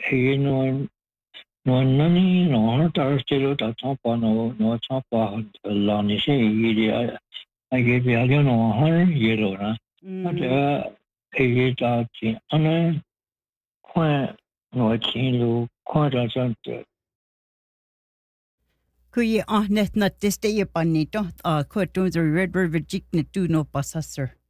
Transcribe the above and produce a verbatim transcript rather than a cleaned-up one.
he no no nani no tar stelo ta pa no no pa la ni se ye ya ye ya no har ye lo na ta he ta chi ana kwa no chi lu kwa da san Kui ahnet na teste ye panito a ko to the Red River Jik na tu no pasasser.